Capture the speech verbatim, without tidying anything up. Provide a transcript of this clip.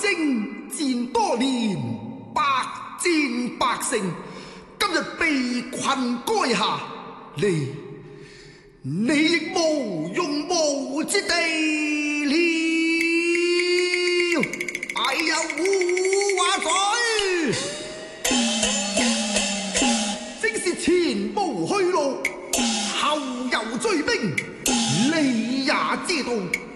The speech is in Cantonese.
征戰多年，百戰百勝，今日被困垓下，你你亦無用武之地了。哎呀，胡話嘴，正是前無去路，後有追兵，你也知道。